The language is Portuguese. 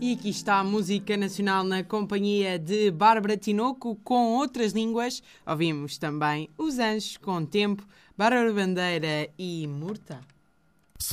E aqui está a música nacional na companhia de Bárbara Tinoco com outras línguas. Ouvimos também Os Anjos com Tempo, Bárbara Bandeira e Murta.